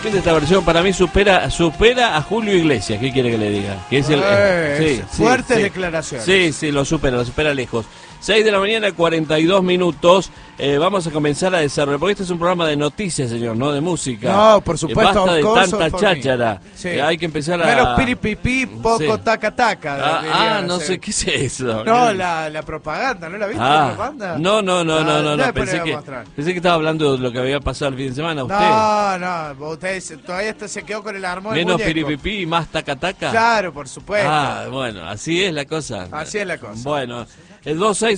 repite esta versión, para mí supera a Julio Iglesias. ¿Qué quiere que le diga? Que es fuertes declaraciones. Sí, lo supera lejos. 6 de la mañana, 42 minutos. Vamos a comenzar a desarrollar, porque este es un programa de noticias, señor, no de música. No, por supuesto. Basta de tanta cháchara. Sí. Hay que empezar a... Menos piripipí, poco taca-taca. No sé qué es eso. No, la propaganda, ¿no la viste? ¿La propaganda? No. Pensé que estaba hablando de lo que había pasado el fin de semana. ¿Usted? No, usted todavía se quedó con el armón. Menos piripipí y más taca-taca. Claro, por supuesto. Bueno, así es la cosa. Así es la cosa. Bueno, el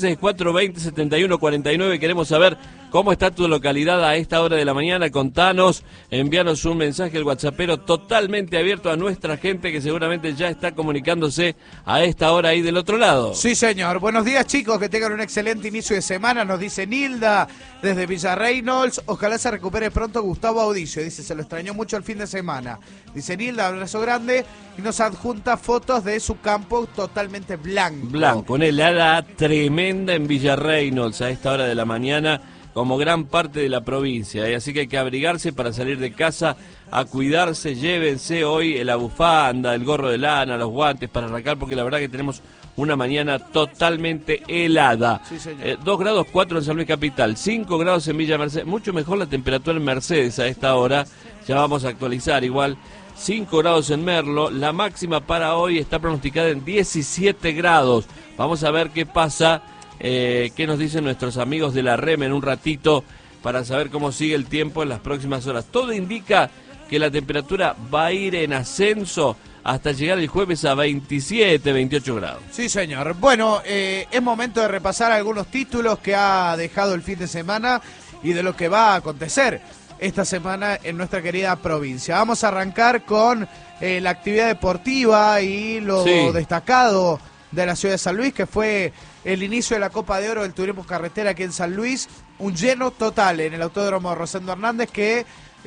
2664207149, queremos saber cómo está tu localidad a esta hora de la mañana. Contanos, envíanos un mensaje al WhatsAppero totalmente abierto a nuestra gente que seguramente ya está comunicándose a esta hora ahí del otro lado. Sí, señor. Buenos días, chicos, que tengan un excelente inicio de semana, nos dice Nilda desde Villa Reynolds. Ojalá se recupere pronto Gustavo Audicio, dice, se lo extrañó mucho el fin de semana. Dice Nilda, abrazo grande, y nos adjunta fotos de su campo totalmente blanco. Blanco, una helada tremenda en Villa Reynolds a esta hora de la mañana, como gran parte de la provincia, así que hay que abrigarse para salir de casa, a cuidarse. Llévense hoy la bufanda, el gorro de lana, los guantes para arrancar, porque la verdad que tenemos una mañana totalmente helada. Sí, señor. 2 grados 4 en San Luis Capital, 5 grados en Villa Mercedes, mucho mejor la temperatura en Mercedes a esta hora, ya vamos a actualizar igual. 5 grados en Merlo, la máxima para hoy está pronosticada en 17 grados. Vamos a ver qué pasa, qué nos dicen nuestros amigos de la REM en un ratito para saber cómo sigue el tiempo en las próximas horas. Todo indica que la temperatura va a ir en ascenso hasta llegar el jueves a 27, 28 grados. Sí, señor. Bueno, es momento de repasar algunos títulos que ha dejado el fin de semana y de lo que va a acontecer esta semana en nuestra querida provincia. Vamos a arrancar con la actividad deportiva y lo destacado de la ciudad de San Luis, que fue el inicio de la Copa de Oro del Turismo Carretera aquí en San Luis. Un lleno total en el Autódromo Rosendo Hernández que,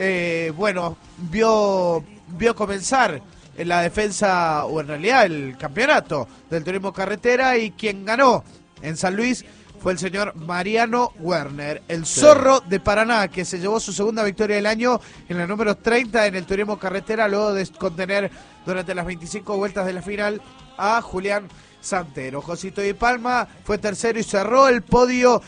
vio comenzar en la defensa, o en realidad el campeonato del Turismo Carretera, y quien ganó en San Luis fue el señor Mariano Werner, el zorro de Paraná, que se llevó su segunda victoria del año en la número 30 en el Turismo Carretera, luego de contener durante las 25 vueltas de la final a Julián Santero. Josito Di Palma fue tercero y cerró el podio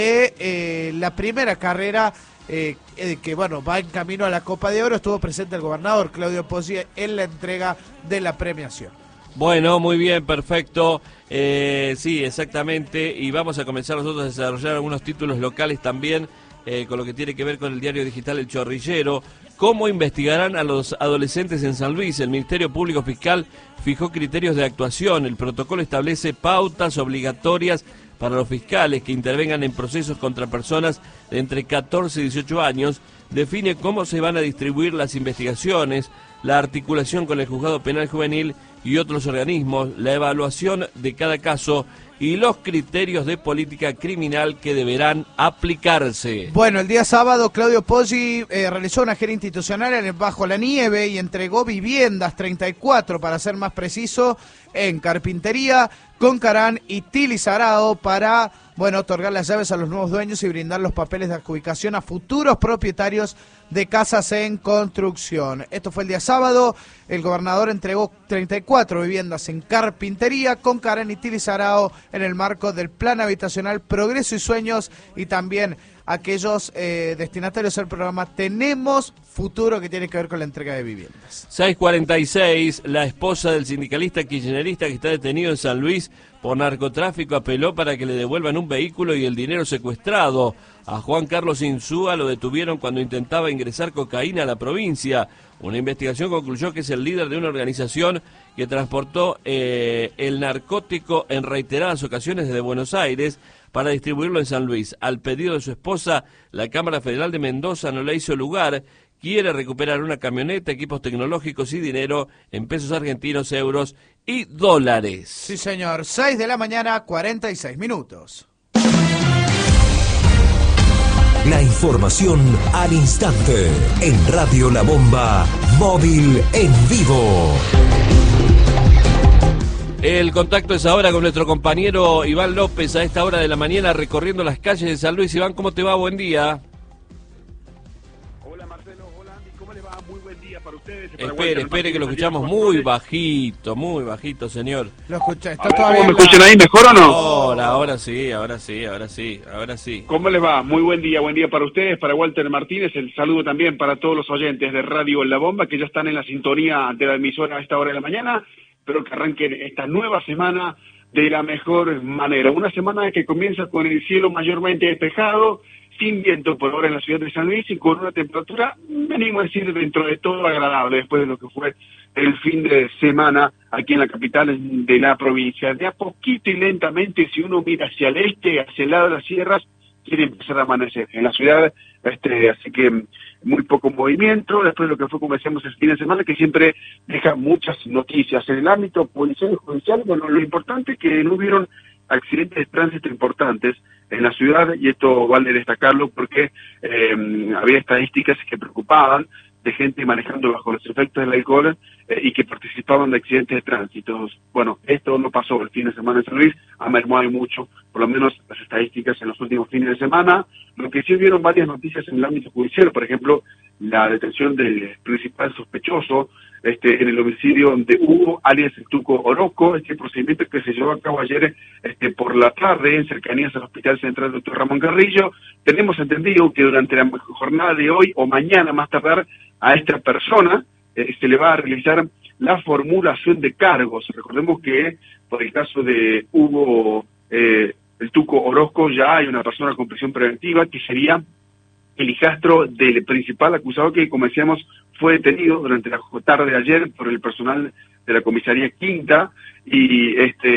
de la primera carrera, que va en camino a la Copa de Oro. Estuvo presente el gobernador Claudio Pozzi en la entrega de la premiación. Bueno, muy bien, perfecto. Sí, exactamente. Y vamos a comenzar nosotros a desarrollar algunos títulos locales también, con lo que tiene que ver con el diario digital El Chorrillero. ¿Cómo investigarán a los adolescentes en San Luis? El Ministerio Público Fiscal fijó criterios de actuación. El protocolo establece pautas obligatorias para los fiscales que intervengan en procesos contra personas de entre 14 y 18 años. Define cómo se van a distribuir las investigaciones, la articulación con el Juzgado Penal Juvenil y otros organismos, la evaluación de cada caso y los criterios de política criminal que deberán aplicarse. Bueno, el día sábado Claudio Pozzi realizó una gira institucional en el Bajo la Nieve y entregó viviendas, 34 para ser más preciso, en Carpintería, Concarán y Tilizarao para, otorgar las llaves a los nuevos dueños y brindar los papeles de adjudicación a futuros propietarios de casas en construcción. Esto fue el día sábado. El gobernador entregó 34 viviendas en Carpintería, Concarán y Tilizarao en el marco del Plan Habitacional Progreso y Sueños, y también aquellos destinatarios del programa Tenemos Futuro, que tiene que ver con la entrega de viviendas. 6:46, la esposa del sindicalista kirchnerista que está detenido en San Luis por narcotráfico apeló para que le devuelvan un vehículo y el dinero secuestrado. A Juan Carlos Insúa lo detuvieron cuando intentaba ingresar cocaína a la provincia. Una investigación concluyó que es el líder de una organización que transportó el narcótico en reiteradas ocasiones desde Buenos Aires para distribuirlo en San Luis. Al pedido de su esposa, la Cámara Federal de Mendoza no le hizo lugar. Quiere recuperar una camioneta, equipos tecnológicos y dinero en pesos argentinos, euros y dólares. Sí, señor. 6 de la mañana, 46 minutos. La información al instante en Radio La Bomba Móvil en vivo. El contacto es ahora con nuestro compañero Iván López a esta hora de la mañana recorriendo las calles de San Luis. Iván, ¿cómo te va? Buen día. Hola Andy, ¿cómo le va? Muy buen día para ustedes. Espere que lo escuchamos muy bajito, señor. Lo escucha, está A ver, todavía ¿cómo en me escuchan ahí? ¿Mejor o no? Ahora sí. ¿Cómo le va? Muy buen día para ustedes, para Walter Martínez. El saludo también para todos los oyentes de Radio La Bomba que ya están en la sintonía de la emisora a esta hora de la mañana. Espero que arranquen esta nueva semana de la mejor manera. Una semana que comienza con el cielo mayormente despejado, sin viento por ahora en la ciudad de San Luis y con una temperatura, venimos a decir, dentro de todo agradable después de lo que fue el fin de semana aquí en la capital de la provincia. De a poquito y lentamente, si uno mira hacia el este, hacia el lado de las sierras, quiere empezar a amanecer en la ciudad, así que muy poco movimiento, después de lo que fue, como decíamos, el fin de semana, que siempre deja muchas noticias. En el ámbito policial y judicial, bueno, lo importante es que no hubieron accidentes de tránsito importantes en la ciudad, y esto vale destacarlo porque había estadísticas que preocupaban de gente manejando bajo los efectos del alcohol y que participaban de accidentes de tránsito. Bueno, esto no pasó el fin de semana en San Luis, ha mermado mucho, por lo menos las estadísticas en los últimos fines de semana. Lo que sí vieron varias noticias en el ámbito judicial, por ejemplo, la detención del principal sospechoso en el homicidio de Hugo, alias el Tuco Orozco, este procedimiento que se llevó a cabo ayer por la tarde en cercanías al Hospital Central Dr. Ramón Carrillo. Tenemos entendido que durante la jornada de hoy o mañana más tardar a esta persona se le va a realizar la formulación de cargos. Recordemos que por el caso de Hugo, el Tuco Orozco, ya hay una persona con prisión preventiva que sería el hijastro del principal acusado que, como decíamos, fue detenido durante la tarde de ayer por el personal de la comisaría Quinta y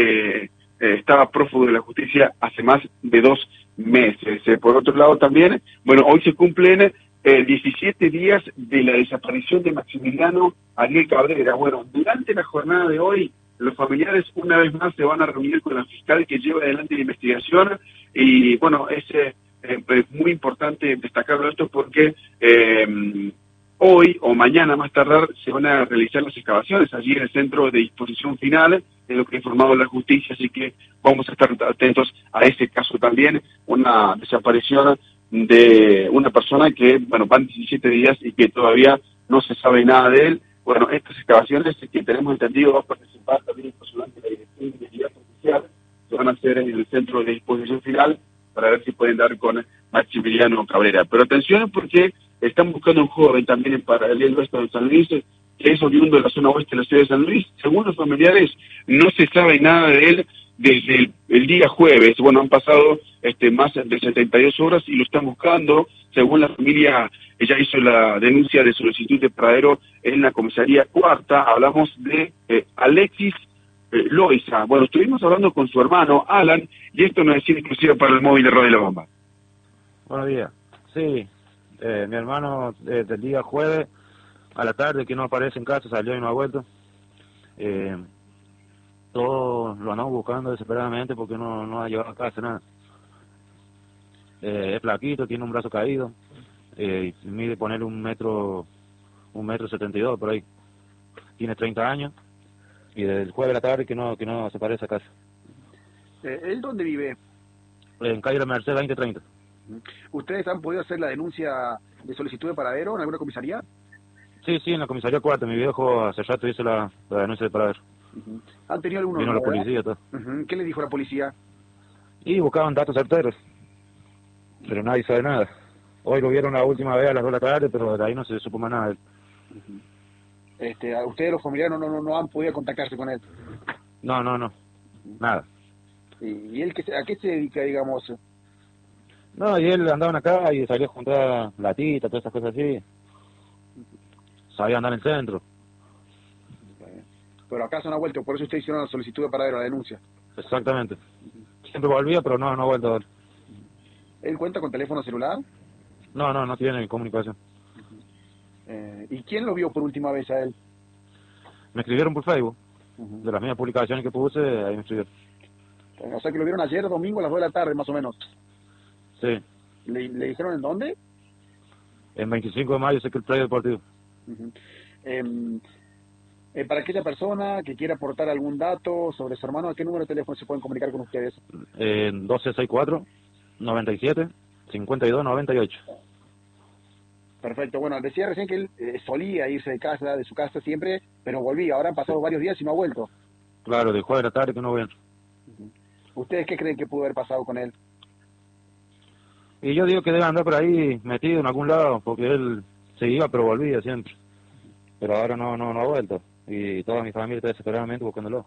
estaba prófugo de la justicia hace más de 2 meses. Por otro lado también, bueno, hoy se cumplen 17 días de la desaparición de Maximiliano Ariel Cabrera. Bueno, durante la jornada de hoy, los familiares una vez más se van a reunir con la fiscal que lleva adelante la investigación y, bueno, es muy importante destacarlo esto porque hoy o mañana más tardar se van a realizar las excavaciones allí en el centro de disposición final, de lo que ha informado la justicia, así que vamos a estar atentos a ese caso también, una desaparición de una persona que, bueno, van 17 días y que todavía no se sabe nada de él. Bueno, estas excavaciones que tenemos entendido va a participar también el personal de la Dirección de Identidad Oficial, se van a hacer en el centro de disposición final para ver si pueden dar con Maximiliano Cabrera. Pero atención porque están buscando un joven también en paralelo a esto de San Luis, que es oriundo de la zona oeste de la ciudad de San Luis. Según los familiares, no se sabe nada de él desde el día jueves. Bueno, han pasado más de 72 horas y lo están buscando. Según la familia, ella hizo la denuncia de solicitud de paradero en la comisaría cuarta. Hablamos de Alexis Loiza. Bueno, estuvimos hablando con su hermano Alan y esto nos decía exclusiva para el móvil de Radio La Bomba. Buenos días. Sí, mi hermano del día jueves a la tarde que no aparece en casa, salió y no ha vuelto. Todos lo andamos buscando desesperadamente porque no ha llegado a casa nada. Es flaquito, tiene un brazo caído, mide ponerle 1,72 m por ahí. Tiene 30 años y desde el jueves a la tarde que no se aparece a casa. ¿Él dónde vive? En calle La Merced 2030. ¿Ustedes han podido hacer la denuncia de solicitud de paradero en alguna comisaría? Sí, en la comisaría cuarta. Mi viejo hace rato hizo la denuncia de paradero. ¿Han tenido alguna? Vino la policía, todo. ¿Qué le dijo la policía? Y buscaban datos certeros, pero nadie sabe nada. Hoy lo vieron la última vez a las 2 de la tarde, pero de ahí no se supo más nada de él. ¿A ustedes los familiares no han podido contactarse con él? No, nada. ¿Y él a qué se dedica, digamos? No, y él andaba acá y salía a juntar latitas, todas esas cosas así. Sabía andar en el centro. Pero acá se no ha vuelto, por eso ustedes hicieron la solicitud de paradero, la denuncia. Exactamente. Siempre volvía, pero no ha vuelto a ver. ¿Él cuenta con teléfono celular? No tiene comunicación. ¿Y quién lo vio por última vez a él? Me escribieron por Facebook. De las mismas publicaciones que puse, ahí me escribieron. O sea que lo vieron ayer domingo a las 2 de la tarde, más o menos. Sí. ¿Le dijeron en dónde? En 25 de mayo, sé que el predio deportivo. Para aquella persona que quiera aportar algún dato sobre su hermano, ¿a qué número de teléfono se pueden comunicar con ustedes? 1264-97-5298. Perfecto. Bueno, decía recién que él solía irse de su casa siempre, pero volvía. Ahora han pasado varios días y no ha vuelto. Claro, de jueves de la tarde que no ven. ¿Ustedes qué creen que pudo haber pasado con él? Y yo digo que debe andar por ahí metido en algún lado, porque él se iba pero volvía siempre. Pero ahora no ha vuelto. Y toda mi familia está desesperadamente buscándolo.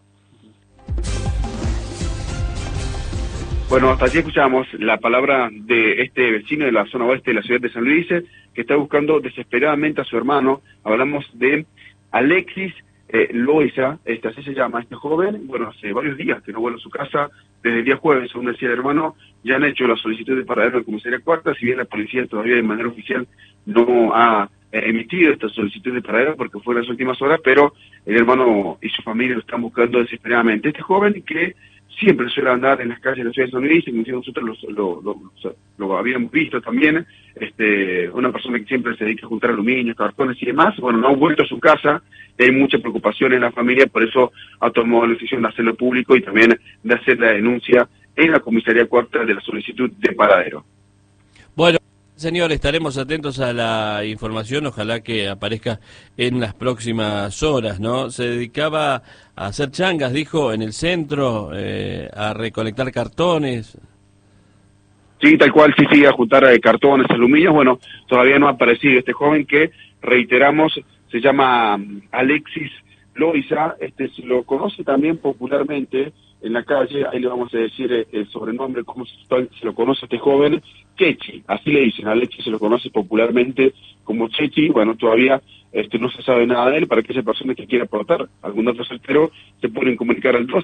Bueno, hasta aquí escuchamos la palabra de este vecino de la zona oeste de la ciudad de San Luis, que está buscando desesperadamente a su hermano. Hablamos de Alexis Loiza, así se llama este joven. Bueno, hace varios días que no vuelve a su casa, desde el día jueves, según decía el hermano, ya han hecho la solicitud de paradero de comisaría cuarta, si bien la policía todavía de manera oficial no ha emitido esta solicitud de paradero porque fue en las últimas horas, pero el hermano y su familia lo están buscando desesperadamente. Este joven que siempre suele andar en las calles de la ciudad de San Luis, inclusive nosotros lo habíamos visto también, una persona que siempre se dedica a juntar aluminios, cartones y demás. Bueno, no ha vuelto a su casa, hay mucha preocupación en la familia, por eso ha tomado la decisión de hacerlo público y también de hacer la denuncia en la comisaría cuarta de la solicitud de paradero. Bueno, señor, estaremos atentos a la información, ojalá que aparezca en las próximas horas, ¿no? Se dedicaba a hacer changas, dijo, en el centro, a recolectar cartones. Sí, tal cual, sí, a juntar cartones, aluminios. Bueno, todavía no ha aparecido este joven que, reiteramos, se llama Alexis Loiza, se lo conoce también popularmente en la calle, ahí le vamos a decir el sobrenombre, cómo se lo conoce este joven, Chechi, así le dicen, Alexis se lo conoce popularmente como Chechi. Bueno, todavía no se sabe nada de él. Para aquella persona que quiera aportar algún dato certero, se pueden comunicar al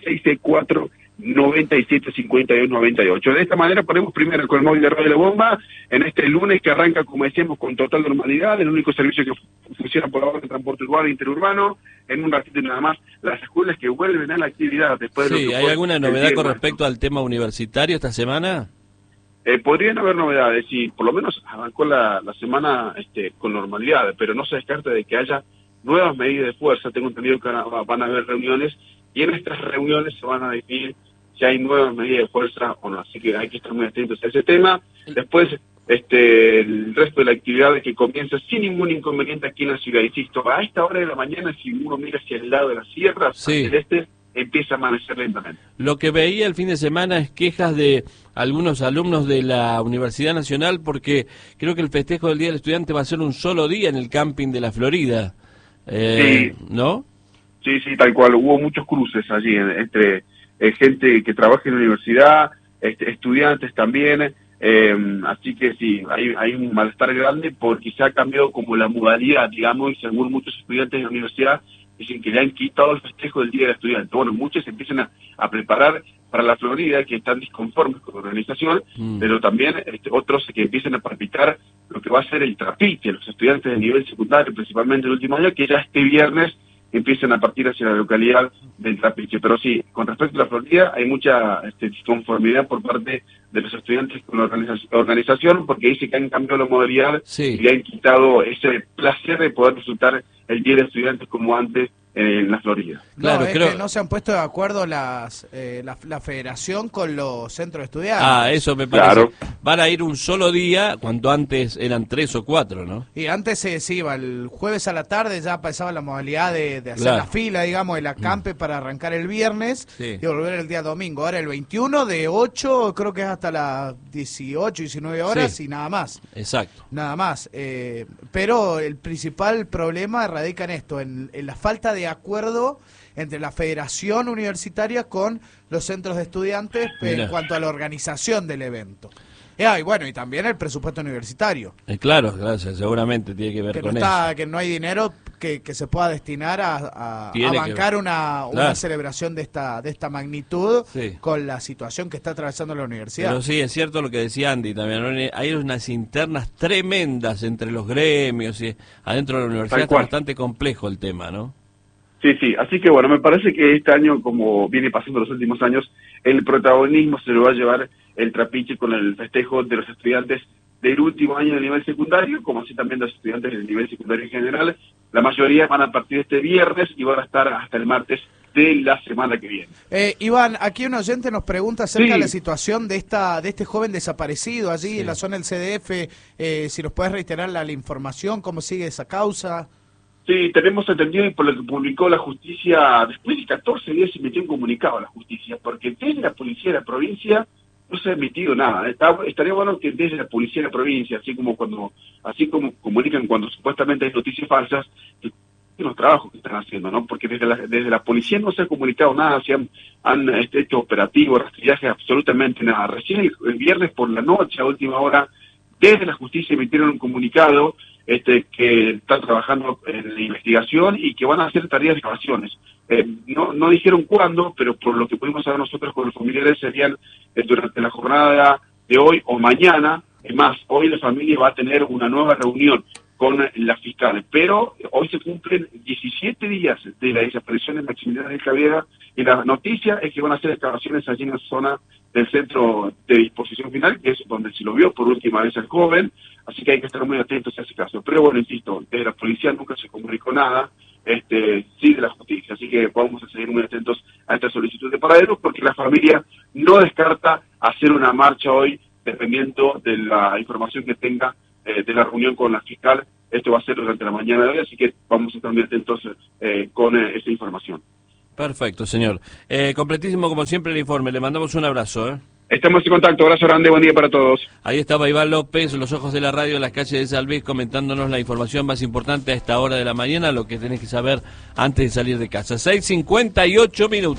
2664-975298. De esta manera ponemos primero con el móvil de Radio La Bomba, en este lunes que arranca, como decíamos, con total normalidad, el único servicio que funciona por ahora es el transporte urbano e interurbano. En un ratito nada más, las escuelas que vuelven a la actividad después de lo que ¿hay alguna novedad con respecto al tema universitario esta semana? Podrían haber novedades y por lo menos arrancó la semana con normalidad, pero no se descarta de que haya nuevas medidas de fuerza. Tengo entendido que van a haber reuniones y en estas reuniones se van a definir si hay nuevas medidas de fuerza o no, así que hay que estar muy atentos a ese tema. Después el resto de la actividad que comienza sin ningún inconveniente aquí en la ciudad. Insisto, a esta hora de la mañana, si uno mira hacia el lado de la sierra, sí, hacia el este, empieza a amanecer lentamente. Lo que veía el fin de semana es quejas de algunos alumnos de la Universidad Nacional porque creo que el festejo del Día del Estudiante va a ser un solo día en el camping de la Florida, sí, ¿no? Sí, tal cual, hubo muchos cruces allí entre gente que trabaja en la universidad, estudiantes también, así que sí, hay un malestar grande porque se ha cambiado como la modalidad, digamos, y según muchos estudiantes de la universidad dicen que le han quitado el festejo del Día del Estudiante. Bueno, muchos se empiezan a preparar para la Florida, que están disconformes con la organización, pero también otros que empiezan a palpitar lo que va a ser el trapiche, los estudiantes de nivel secundario, principalmente el último año, que ya este viernes empiezan a partir hacia la localidad del trapiche. Pero sí, con respecto a la Florida, hay mucha disconformidad por parte de los estudiantes con la organización, porque dice que han cambiado la modalidad, sí, y le han quitado ese placer de poder disfrutar el Día de Estudiantes como antes en la Florida. Claro, es que no se han puesto de acuerdo la federación con los centros de estudiantes. Eso me parece. Claro. Van a ir un solo día, cuando antes eran 3 o 4, ¿no? Y antes se iba el jueves a la tarde, ya empezaba la modalidad de hacer Claro, la fila, digamos, el acampe para arrancar el viernes, sí, y volver el día domingo. Ahora el 21 de 8, creo que es hasta las 18, 19 horas, sí, y nada más. Exacto. Nada más. Pero el principal problema radica en esto, en la falta de acuerdo entre la federación universitaria con los centros de estudiantes en cuanto a la organización del evento. Y bueno, y también el presupuesto universitario. Claro, gracias, seguramente tiene que ver que con no eso. Que no hay dinero que se pueda destinar a bancar una celebración de esta magnitud, sí, con la situación que está atravesando la universidad. Pero sí, es cierto lo que decía Andy también, ¿no? Hay unas internas tremendas entre los gremios y adentro de la universidad. Está bastante complejo el tema, ¿no? Sí, así que bueno, me parece que este año, como viene pasando los últimos años, el protagonismo se lo va a llevar el trapiche con el festejo de los estudiantes del último año del nivel secundario, como así también los estudiantes del nivel secundario en general. La mayoría van a partir de este viernes y van a estar hasta el martes de la semana que viene. Iván, aquí un oyente nos pregunta acerca Sí. de la situación de este joven desaparecido allí en la zona del CDF, si nos puedes reiterar la información, cómo sigue esa causa. Sí, tenemos entendido, y por lo que publicó la justicia, después de 14 días se emitió un comunicado a la justicia, porque desde la policía de la provincia no se ha emitido nada. Estaría bueno que desde la policía de la provincia, así como comunican cuando supuestamente hay noticias falsas, que los trabajos que están haciendo, ¿no? Porque desde la policía no se ha comunicado nada, se han hecho operativos, rastrillaje, absolutamente nada. Recién el viernes por la noche, a última hora, desde la justicia emitieron un comunicado que están trabajando en la investigación y que van a hacer tareas de grabaciones. No dijeron cuándo, pero por lo que pudimos saber nosotros con los familiares serían durante la jornada de hoy o mañana. Es más, hoy la familia va a tener una nueva reunión con la fiscal, pero hoy se cumplen 17 días de la desaparición de Maximiliano Cabrera y la noticia es que van a hacer excavaciones allí en la zona del centro de disposición final, que es donde se lo vio por última vez al joven, así que hay que estar muy atentos a ese caso. Pero bueno, insisto, desde la policía nunca se comunicó nada, sí de la justicia, así que vamos a seguir muy atentos a esta solicitud de paradero, porque la familia no descarta hacer una marcha hoy, dependiendo de la información que tenga de la reunión con la fiscal. Esto va a ser durante la mañana de hoy, así que vamos a estar muy atentos con esa información. Perfecto, señor. Completísimo, como siempre, el informe. Le mandamos un abrazo. Estamos en contacto. Abrazo grande, buen día para todos. Ahí estaba Iván López, los ojos de la radio en las calles de San Luis, comentándonos la información más importante a esta hora de la mañana, lo que tenés que saber antes de salir de casa. 6:58 minutos.